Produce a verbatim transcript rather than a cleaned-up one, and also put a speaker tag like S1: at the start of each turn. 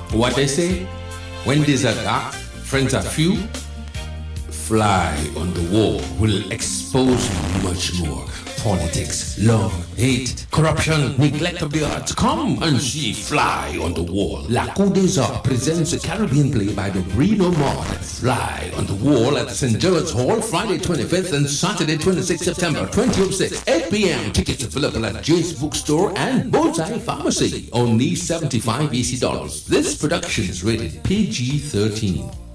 S1: What they say? When days are dark, friends are few. Fly on the Wall will expose much more. Politics, love, hate, corruption, neglect of the arts. Come and see Fly on the Wall. La Coup des Arts presents a Caribbean play by the Reno Mod. Fly on the Wall at Saint George's Hall, Friday twenty-fifth and Saturday twenty-sixth September twenty oh six, eight p.m. Tickets available at Jay's Bookstore and Bullseye Pharmacy. Only seventy-five E C dollars. This production is rated P G thirteen.